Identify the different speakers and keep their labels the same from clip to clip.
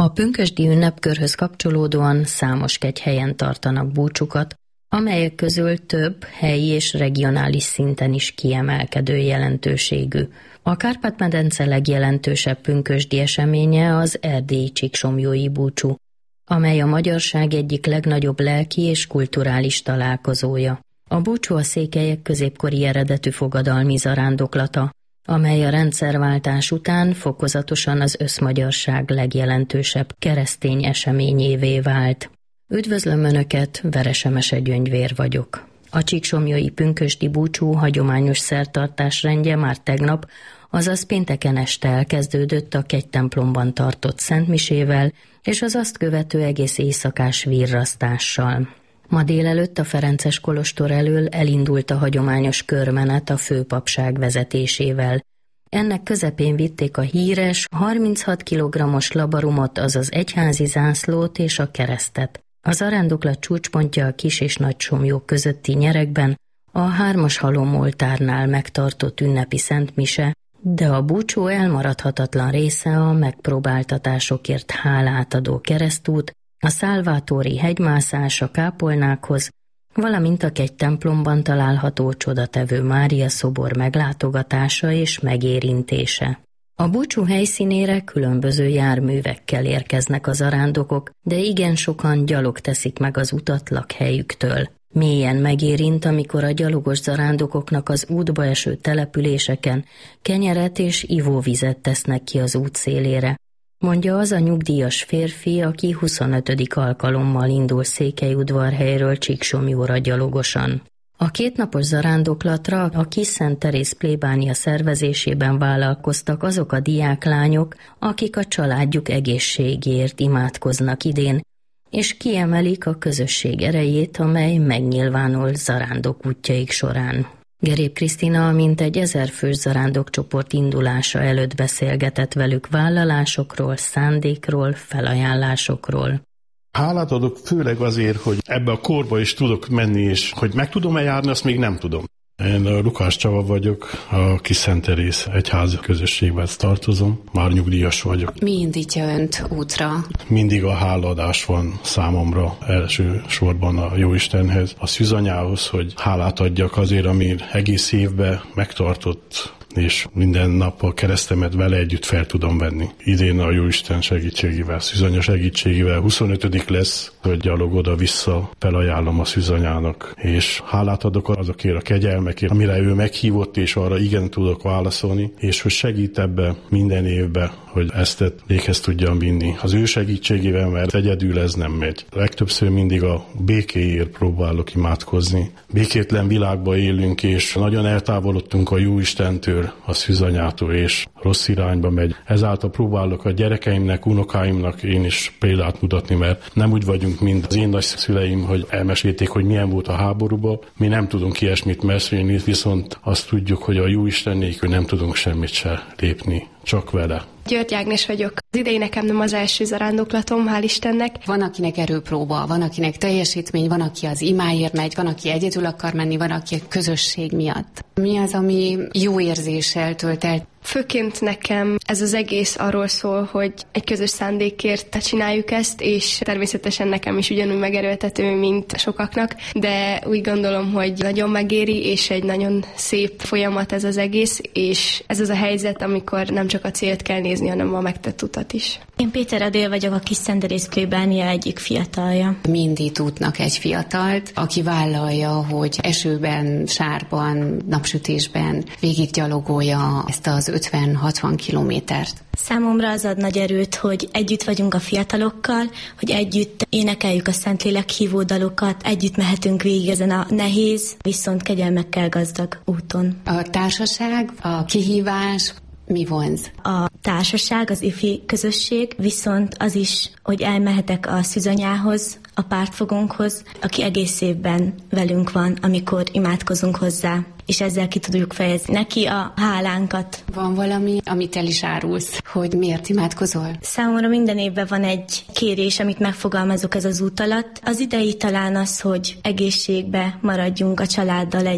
Speaker 1: A pünkösdi ünnepkörhöz kapcsolódóan számos kegyhelyen tartanak búcsukat, amelyek közül több helyi és regionális szinten is kiemelkedő jelentőségű. A Kárpát-medence legjelentősebb pünkösdi eseménye az erdélyi csíksomlyói búcsú, amely a magyarság egyik legnagyobb lelki és kulturális találkozója. A búcsú a székelyek középkori eredetű fogadalmi zarándoklata, amely a rendszerváltás után fokozatosan az összmagyarság legjelentősebb keresztény eseményévé vált. Üdvözlöm Önöket, Veresemese Gyöngyvér vagyok. A csíksomlyói pünkösdi búcsú hagyományos szertartás rendje már tegnap, azaz pénteken este elkezdődött a kegytemplomban tartott szentmisével és az azt követő egész éjszakás virrasztással. Ma délelőtt a ferences kolostor elől elindult a hagyományos körmenet a főpapság vezetésével. Ennek közepén vitték a híres 36 kg-os labarumot, azaz egyházi zászlót és a keresztet. A zarándoklat csúcspontja a Kis- és Nagysomlyó közötti nyeregben a 3-as halomoltárnál megtartott ünnepi szentmise, de a búcsú elmaradhatatlan része a megpróbáltatásokért hálát adó keresztút, a szálvátóri hegymászás a kápolnákhoz, valamint a kegytemplomban található csodatevő Mária szobor meglátogatása és megérintése. A búcsú helyszínére különböző járművekkel érkeznek a zarándokok, de igen sokan gyalog teszik meg az utat lakhelyüktől. Mélyen megérint, amikor a gyalogos zarándokoknak az útba eső településeken kenyeret és ivóvizet tesznek ki az út szélére, mondja az a nyugdíjas férfi, aki 25. alkalommal indul Székelyudvarhelyről Csíksomlyóra gyalogosan. A 2 napos zarándoklatra a Kis Szent Teréz plébánia szervezésében vállalkoztak azok a diáklányok, akik a családjuk egészségéért imádkoznak idén, és kiemelik a közösség erejét, amely megnyilvánul zarándok útjaik során. Gerép Krisztina mintegy 1000 fős zarándokcsoport indulása előtt beszélgetett velük vállalásokról, szándékról, felajánlásokról.
Speaker 2: Hálát adok főleg azért, hogy ebbe a korba is tudok menni, és hogy meg tudom-e járni, azt még nem tudom. Én Lukács Csaba vagyok, a Kis Szent Teréz egyházi közösséghez tartozom, már nyugdíjas vagyok.
Speaker 3: Mi indítja Önt útra?
Speaker 2: Mindig a hálaadás van számomra, elsősorban a Jóistenhez, a szűzanyához, hogy hálát adjak azért, amit egész évben megtartott, és minden nap a keresztemet vele együtt fel tudom venni. Idén a Jóisten segítségével, szűzanya segítségével 25. lesz, hogy gyalog oda-vissza felajánlom a szűzanyának, és hálát adok azokért a kegyelmekért, amire ő meghívott, és arra igen tudok válaszolni, és hogy segít ebbe minden évben, hogy ezt véghez tudjam vinni. Az ő segítségével, mert egyedül ez nem megy. Legtöbbször mindig a békéért próbálok imádkozni. Békétlen világban élünk, és nagyon eltávolodtunk a Jóistentől, a szűzanyától, és rossz irányba megy. Ezáltal próbálok a gyerekeimnek, unokáimnak én is példát mutatni, mert nem úgy vagyunk, mint az én nagyszüleim, hogy elmesélték, hogy milyen volt a háborúban. Mi nem tudunk ilyesmit mesélni, viszont azt tudjuk, hogy a Jóisten nélkül nem tudunk semmit se lépni, csak vele.
Speaker 4: György Ágnes vagyok. Az idei nekem nem az első zarándoklatom, hál' Istennek.
Speaker 3: Van, akinek erőpróba, van, akinek teljesítmény, van, aki az imáért megy, van, aki egyedül akar menni, van, aki a közösség miatt. Mi az, ami jó érzéssel tölt el?
Speaker 4: Főként nekem ez az egész arról szól, hogy egy közös szándékért csináljuk ezt, és természetesen nekem is ugyanúgy megerőltető, mint sokaknak, de úgy gondolom, hogy nagyon megéri, és egy nagyon szép folyamat ez az egész, és ez az a helyzet, amikor nem csak a célt kell nézni, hanem a megtett utat is.
Speaker 5: Én Péter Adél vagyok, a Kis Szent Teréz plébánia egyik fiatalja.
Speaker 3: Mindig útnak egy fiatalt, aki vállalja, hogy esőben, sárban, napsütésben végig gyalogolja ezt az 50-60 kilométert.
Speaker 5: Számomra az ad nagy erőt, hogy együtt vagyunk a fiatalokkal, hogy együtt énekeljük a Szentlélek hívó dalokat, együtt mehetünk végig ezen a nehéz, viszont kegyelmekkel gazdag úton.
Speaker 3: A társaság, a kihívás mi vonz?
Speaker 5: A társaság, az ifi közösség, viszont az is, hogy elmehetek a szűzanyához, a pártfogónkhoz, aki egész évben velünk van, amikor imádkozunk hozzá, és ezzel ki tudjuk fejezni neki a hálánkat.
Speaker 3: Van valami, amit el is árulsz, hogy miért imádkozol?
Speaker 5: Számomra minden évben van egy kérés, amit megfogalmazok ez az út alatt. Az idei talán az, hogy egészségbe maradjunk a családdal együtt.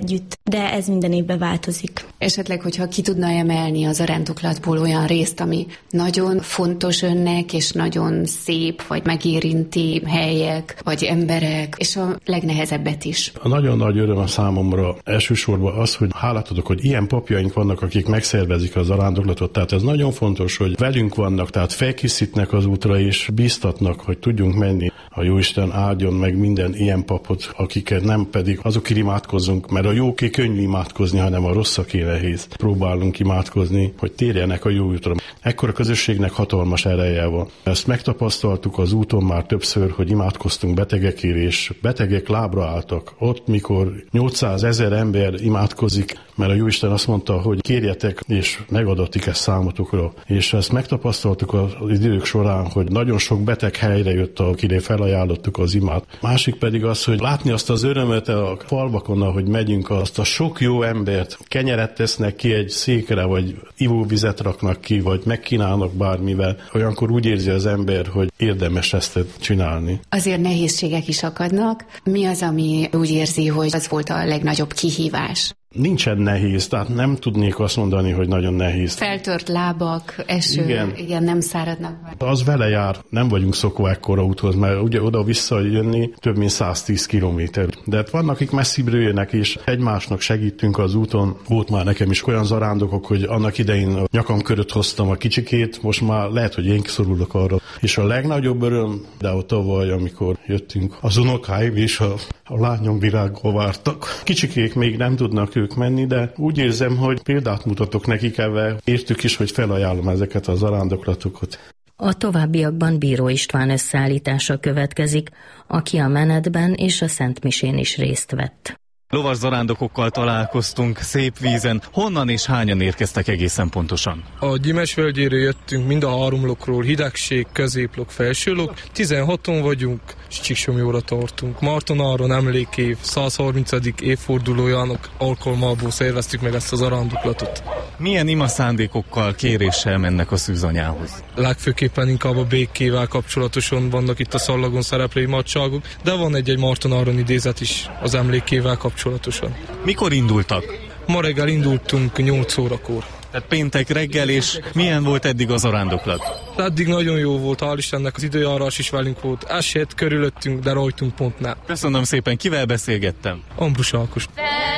Speaker 5: de ez minden évben változik.
Speaker 3: Esetleg, hogyha ki tudna emelni az zarándoklatból olyan részt, ami nagyon fontos önnek, és nagyon szép, vagy megérinti helyek, vagy emberek, és a legnehezebbet is.
Speaker 2: A nagyon nagy öröm a számomra elsősorban az, hogy hálát adok, hogy ilyen papjaink vannak, akik megszervezik a zarándoklatot. Tehát ez nagyon fontos, hogy velünk vannak, tehát felkészítnek az útra, és bíztatnak, hogy tudjunk menni. A Jóisten áldjon meg minden ilyen papot, akiket nem pedig azokért imádkozzunk, mert a jóké könnyű imádkozni, hanem a rosszaké nehéz. Próbálunk imádkozni, hogy térjenek a jó útra. Ekkora közösségnek hatalmas ereje van. Ezt megtapasztaltuk az úton már többször, hogy imádkoztunk betegekért, és betegek lábra álltak. Ott, mikor 800 000 ember imádkozik, mert a Jóisten azt mondta, hogy kérjetek, és megadatik ezt számotokra. És ezt megtapasztaltuk az idők során, hogy nagyon sok beteg helyre jött, akire felajánlottuk az imát. Másik pedig az, hogy látni azt az örömet a falvakon, ahogy megyünk, azt a sok jó embert, kenyeret tesznek ki egy székre, vagy ivóvizet raknak ki, vagy megkínálnak bármivel. Olyankor úgy érzi az ember, hogy érdemes ezt csinálni.
Speaker 3: Azért nehézségek is akadnak. Mi az, ami úgy érzi, hogy az volt a legnagyobb kihívás?
Speaker 2: Nincsen nehéz, tehát nem tudnék azt mondani, hogy nagyon nehéz.
Speaker 3: Feltört lábak, eső, igen, nem száradnak meg.
Speaker 2: Az vele jár, nem vagyunk szokva ekkora úthoz, mert ugye oda-vissza jönni több mint 110 kilométer. De hát vannak, akik messzibbről jönnek, és egymásnak segítünk az úton. Volt már nekem is olyan zarándokok, hogy annak idején a nyakam körött hoztam a kicsikét, most már lehet, hogy én szorulok arra. És a legnagyobb öröm, de ott tavaly, amikor jöttünk, az unokáim és a lányom virággal vártak. Kicsikék még nem tudnak ők menni, de úgy érzem, hogy példát mutatok nekik ebben. Értük is, hogy felajánlom ezeket a zarándoklatokat.
Speaker 1: A továbbiakban Bíró István összeállítása következik, aki a menetben és a Szentmisén is részt vett.
Speaker 6: Lovas zarándokokkal találkoztunk Szépvízen. Honnan és hányan érkeztek egészen pontosan?
Speaker 7: A Gyimes völgyéről jöttünk, mind a 3 lokról, Hidegség, Középlok, Felsőlok. 16-on vagyunk, és Csíksomlyóra tartunk. Martonáron emlékév, 130. évfordulójának alkalmából szerveztük meg ezt a zarándoklatot.
Speaker 6: Milyen ima szándékokkal, kéréssel mennek a szűzanyához?
Speaker 7: Legfőképpen inkább a békével kapcsolatosan vannak itt a szallagon szereplő imádságok, de van egy Martonáron idézet is az emlékével kapcsolatosan.
Speaker 6: Mikor indultak?
Speaker 7: Ma reggel indultunk 8 órakor.
Speaker 6: Tehát péntek reggel, és milyen volt eddig a zarándoklat?
Speaker 7: Eddig nagyon jó volt, hál' Istennek, az időjárás is velünk volt. Esett körülöttünk, de rajtunk pont nem.
Speaker 6: Köszönöm szépen, kivel beszélgettem?
Speaker 7: Ambrus Ákos.